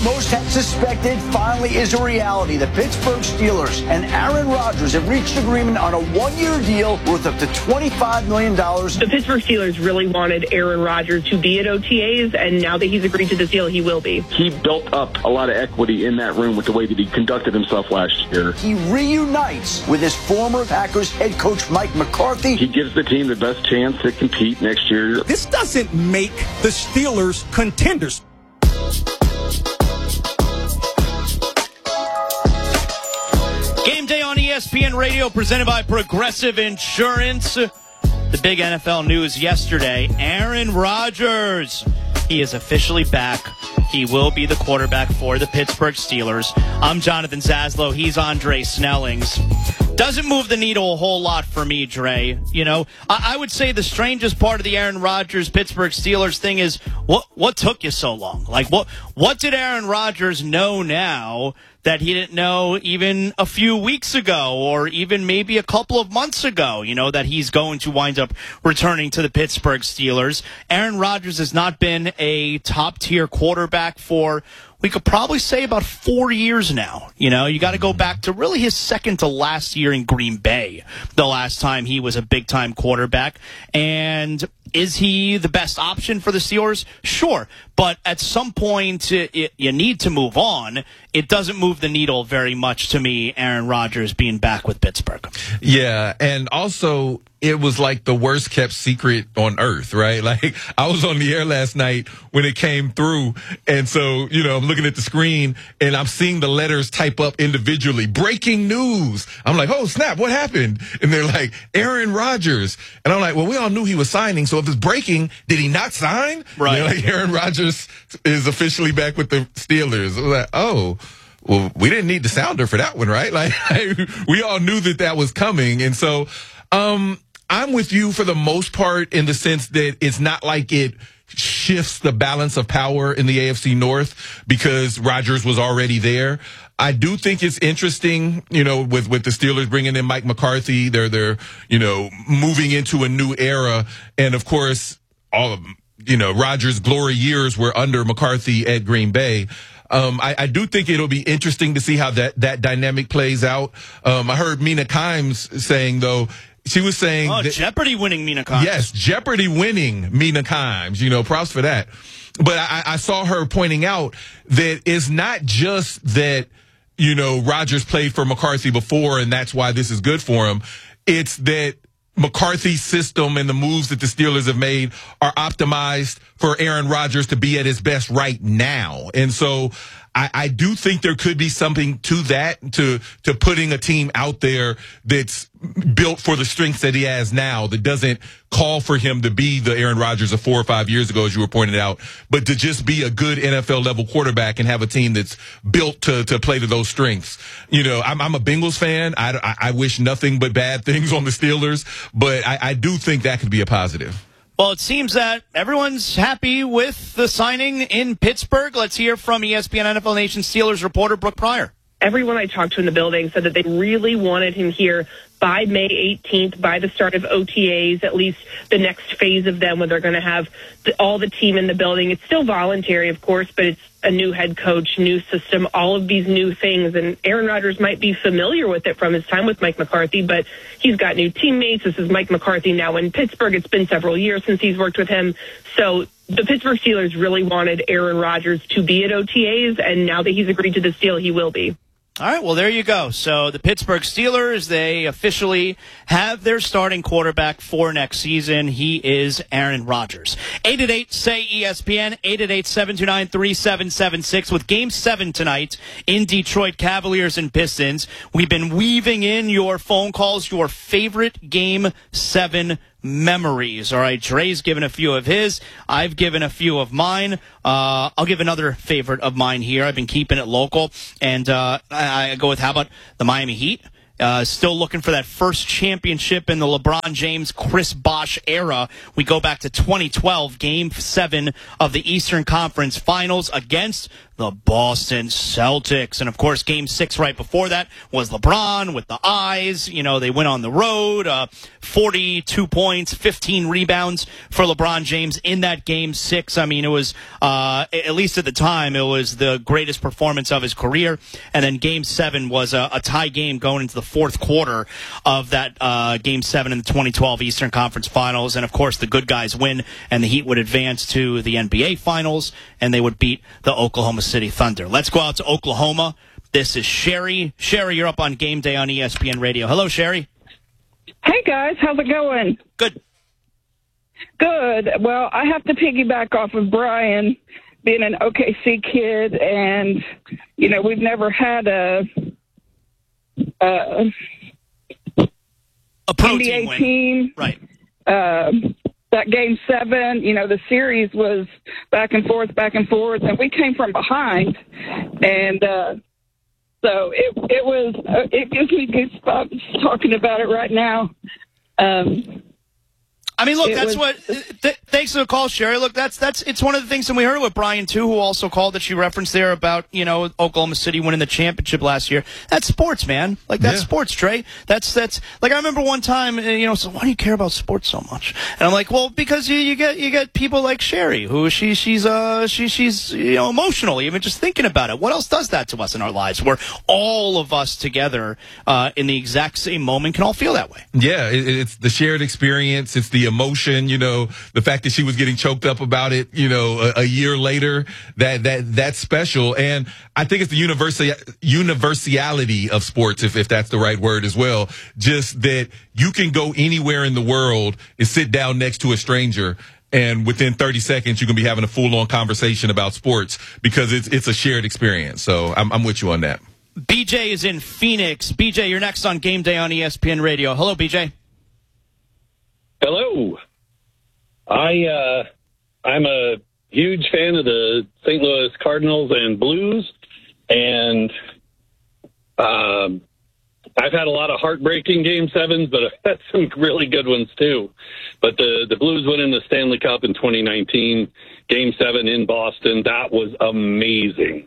Most had suspected finally is a reality. The Pittsburgh Steelers and Aaron Rodgers have reached agreement on a one-year deal worth up to $25 million. The Pittsburgh Steelers really wanted Aaron Rodgers to be at OTAs, and now that he's agreed to this deal, he will be. He built up a lot of equity in that room with the way that he conducted himself last year. He reunites with his former Packers head coach Mike McCarthy. He gives the team the best chance to compete next year. This doesn't make the Steelers contenders. Game day on ESPN Radio presented by Progressive Insurance. The big NFL news yesterday, Aaron Rodgers. He is officially back. He will be the quarterback for the Pittsburgh Steelers. I'm Jonathan Zaslow. He's Andre Snellings. Doesn't move the needle a whole lot for me, Dre. You know, I would say the strangest part of the Aaron Rodgers Pittsburgh Steelers thing is what took you so long? Like, what did Aaron Rodgers know now that he didn't know even a few weeks ago or even maybe a couple of months ago, you know, that he's going to wind up returning to the Pittsburgh Steelers? Aaron Rodgers has not been a top-tier quarterback for, we could probably say, about 4 years now. You know, you got to go back to really his second to last year in Green Bay, the last time he was a big-time quarterback. And is he the best option for the Steelers? Sure. But at some point, you need to move on. It doesn't move the needle very much to me, Aaron Rodgers being back with Pittsburgh. Yeah, and also it was like the worst kept secret on earth, right? Like, I was on the air last night when it came through, and so, you know, I'm looking at the screen and I'm seeing the letters type up individually. Breaking news. I'm like, oh, snap, what happened? And they're like, Aaron Rodgers. And I'm like, well, we all knew he was signing, so if it's breaking, did he not sign? Right. You know, like, Aaron Rodgers is officially back with the Steelers. I was like, oh, well, we didn't need the sounder for that one, right? Like, we all knew that was coming. And so, I'm with you for the most part in the sense that it's not like it shifts the balance of power in the AFC North because Rodgers was already there. I do think it's interesting, you know, with the Steelers bringing in Mike McCarthy. They're, you know, moving into a new era. And of course, all of, you know, Rodgers' glory years were under McCarthy at Green Bay. I do think it'll be interesting to see how that dynamic plays out. I heard Mina Kimes saying, though, she was saying that, Jeopardy winning Mina Kimes. Yes, Jeopardy winning Mina Kimes. You know, props for that. But I saw her pointing out that it's not just that, you know, Rodgers played for McCarthy before and that's why this is good for him. It's that McCarthy's system and the moves that the Steelers have made are optimized for Aaron Rodgers to be at his best right now. And so I do think there could be something to that, to putting a team out there that's built for the strengths that he has now, that doesn't call for him to be the Aaron Rodgers of 4 or 5 years ago, as you were pointing out, but to just be a good NFL level quarterback and have a team that's built to play to those strengths. You know, I'm a Bengals fan. I wish nothing but bad things on the Steelers, but I do think that could be a positive. Well, it seems that everyone's happy with the signing in Pittsburgh. Let's hear from ESPN NFL Nation Steelers reporter Brooke Pryor. Everyone I talked to in the building said that they really wanted him here by May 18th, by the start of OTAs, at least the next phase of them, when they're going to have all the team in the building. It's still voluntary, of course, but it's a new head coach, new system, all of these new things. And Aaron Rodgers might be familiar with it from his time with Mike McCarthy, but he's got new teammates. This is Mike McCarthy now in Pittsburgh. It's been several years since he's worked with him. So the Pittsburgh Steelers really wanted Aaron Rodgers to be at OTAs, and now that he's agreed to this deal, he will be. All right, well, there you go. So the Pittsburgh Steelers, they officially have their starting quarterback for next season. He is Aaron Rodgers. 888-SAY-ESPN, 888-729-3776. With Game 7 tonight in Detroit, Cavaliers and Pistons, we've been weaving in your phone calls, your favorite Game 7 memories. All right, Dre's given a few of his. I've given a few of mine. I'll give another favorite of mine here. I've been keeping it local, and I go with, how about the Miami Heat? Still looking for that first championship in the LeBron James, Chris Bosh era. We go back to 2012, Game 7 of the Eastern Conference Finals against the Boston Celtics. And, of course, Game 6 right before that was LeBron with the eyes. You know, they went on the road, 42 points, 15 rebounds for LeBron James in that Game 6. I mean, it was, at least at the time, it was the greatest performance of his career. And then Game 7 was a tie game going into the fourth quarter of that Game 7 in the 2012 Eastern Conference Finals. And, of course, the good guys win, and the Heat would advance to the NBA Finals, and they would beat the Oklahoma City Thunder. Let's go out to Oklahoma. This is Sherry. Sherry, you're up on Game Day on ESPN Radio. Hello, Sherry. Hey, guys. How's it going? Good. Good. Well, I have to piggyback off of Brian being an OKC kid, and, you know, we've never had a pro NBA team. Right. That Game 7, you know, the series was back and forth, and we came from behind, and so it gives me goosebumps talking about it right now. I mean, look, that's what. Thanks for the call, Sherry. Look, it's one of the things, and we heard it with Brian too, who also called that you referenced there about, you know, Oklahoma City winning the championship last year. That's sports, man. Like, that's sports, Trey. That's like, I remember one time, you know, so why do you care about sports so much? And I'm like, well, because you get people like Sherry, who she's you know, emotional even just thinking about it. What else does that to us in our lives? Where all of us together in the exact same moment can all feel that way. Yeah, it's the shared experience. It's the emotion, you know, the fact that she was getting choked up about it, you know, a year later, that's special. And I think it's the universality of sports, if that's the right word as well. Just that you can go anywhere in the world and sit down next to a stranger, and within 30 seconds, you can be having a full-on conversation about sports because it's a shared experience. So I'm with you on that. BJ is in Phoenix. BJ, you're next on Game Day on ESPN Radio. Hello, BJ. Hello. I'm a huge fan of the St. Louis Cardinals and Blues, and I've had a lot of heartbreaking Game 7s, but I've had some really good ones too. But the Blues winning the Stanley Cup in 2019, Game 7 in Boston, that was amazing.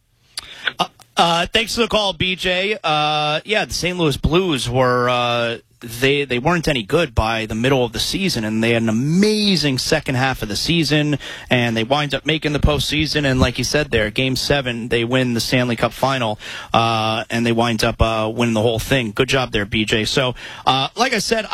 Thanks for the call, BJ. Yeah, the St. Louis Blues were they weren't any good by the middle of the season, and they had an amazing second half of the season, and they wind up making the postseason. And like you said there, Game 7, they win the Stanley Cup final, and they wind up winning the whole thing. Good job there, BJ. So, like I said,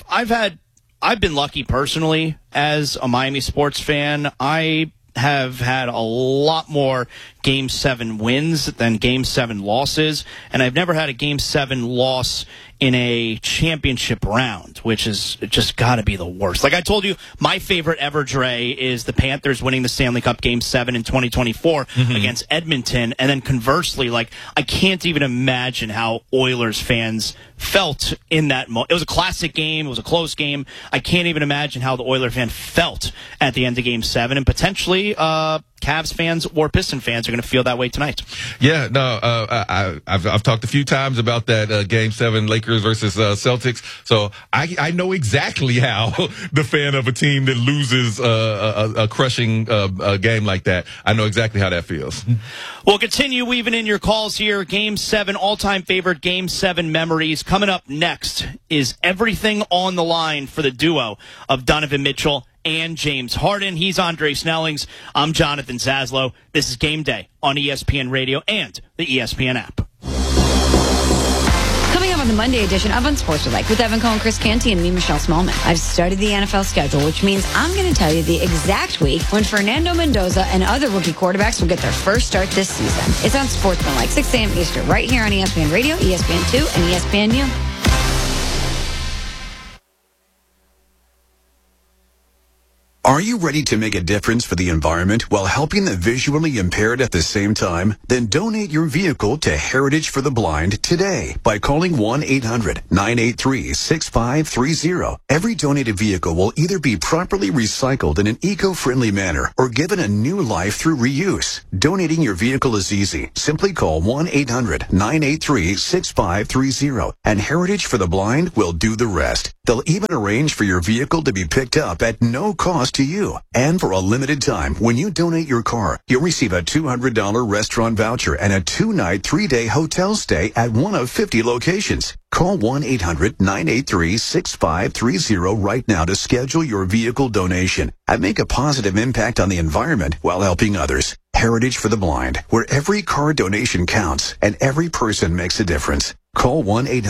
I've been lucky personally as a Miami sports fan. I have had a lot more Game 7 wins than Game 7 losses, and I've never had a Game 7 loss in a championship round, which is just got to be the worst. Like I told you, my favorite ever, Dre, is the Panthers winning the Stanley Cup Game 7 in 2024 against Edmonton, and then conversely, like, I can't even imagine how Oilers fans felt in that moment. It was a classic game. It was a close game. I can't even imagine how the Oilers fan felt at the end of Game 7, and potentially Cavs fans or Piston fans are going to feel that way tonight. Yeah, no, I've talked a few times about that Game 7 Lakers versus Celtics, so I know exactly how the fan of a team that loses a crushing game like that, I know exactly how that feels. We'll continue weaving in your calls here. Game 7, all-time favorite Game 7 memories. Coming up next is everything on the line for the duo of Donovan Mitchell and James Harden. He's Andre Snellings. I'm Jonathan Zaslow. This is Game Day on ESPN Radio and the ESPN app. Coming up on the Monday edition of Unsportsmanlike with Evan Cohen, Chris Canty, and me, Michelle Smallman. I've studied the NFL schedule, which means I'm going to tell you the exact week when Fernando Mendoza and other rookie quarterbacks will get their first start this season. It's Unsportsmanlike, 6 a.m. Eastern, right here on ESPN Radio, ESPN2, and ESPNU. Are you ready to make a difference for the environment while helping the visually impaired at the same time? Then donate your vehicle to Heritage for the Blind today by calling 1-800-983-6530. Every donated vehicle will either be properly recycled in an eco-friendly manner or given a new life through reuse. Donating your vehicle is easy. Simply call 1-800-983-6530 and Heritage for the Blind will do the rest. They'll even arrange for your vehicle to be picked up at no cost to you. And for a limited time, when you donate your car, you'll receive a $200 restaurant voucher and a 2-night, 3-day hotel stay at one of 50 locations. Call 1-800-983-6530 right now to schedule your vehicle donation and make a positive impact on the environment while helping others. Heritage for the Blind, where every car donation counts and every person makes a difference. Call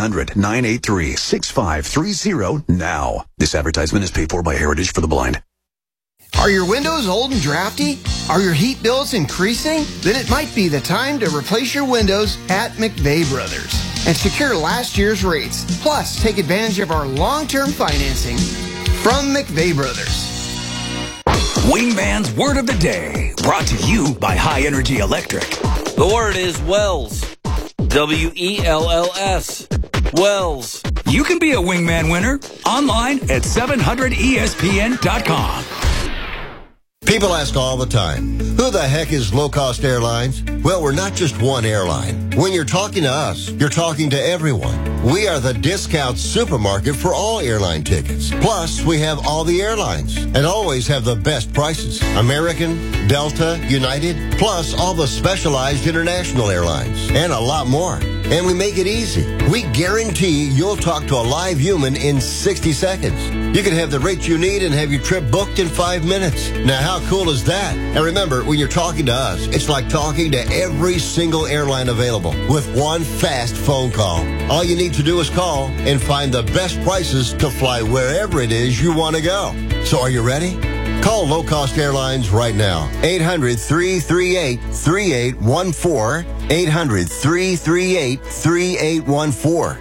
1-800-983-6530 now. This advertisement is paid for by Heritage for the Blind. Are your windows old and drafty? Are your heat bills increasing? Then it might be the time to replace your windows at McVeigh Brothers and secure last year's rates. Plus, take advantage of our long-term financing from McVeigh Brothers. Wingman's Word of the Day, brought to you by High Energy Electric. The word is Wells. W-E-L-L-S. Wells. You can be a Wingman winner online at 700ESPN.com. People ask all the time, who the heck is Low Cost Airlines? Well, we're not just one airline. When you're talking to us, you're talking to everyone. We are the discount supermarket for all airline tickets. Plus, we have all the airlines and always have the best prices. American, Delta, United, plus all the specialized international airlines and a lot more. And we make it easy. We guarantee you'll talk to a live human in 60 seconds. You can have the rate you need and have your trip booked in 5 minutes. Now, how cool is that? And remember, when you're talking to us, it's like talking to every single airline available with one fast phone call. All you need to do is call and find the best prices to fly wherever it is you want to go. So are you ready? Call Low Cost Airlines right now. 800-338-3814. 800-338-3814.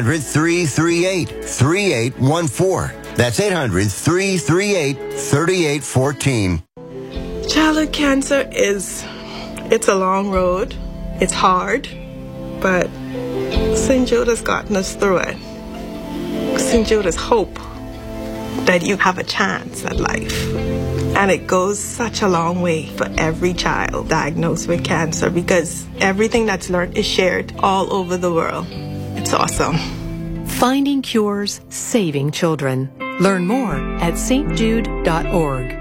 800-338-3814. That's 800-338-3814. Childhood cancer it's a long road. It's hard, but St. Jude has gotten us through it. St. Jude has hope that you have a chance at life. And it goes such a long way for every child diagnosed with cancer because everything that's learned is shared all over the world. It's awesome. Finding cures, saving children. Learn more at stjude.org.